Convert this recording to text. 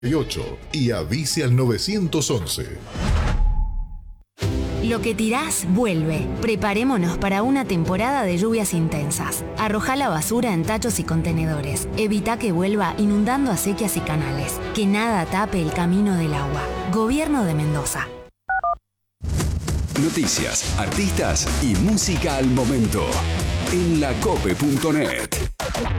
y avise al 911. Lo que tirás vuelve. Preparémonos para una temporada de lluvias intensas. Arrojá la basura en tachos y contenedores. Evita que vuelva inundando acequias y canales. Que nada tape el camino del agua. Gobierno de Mendoza. Noticias, artistas y música al momento en lacope.net.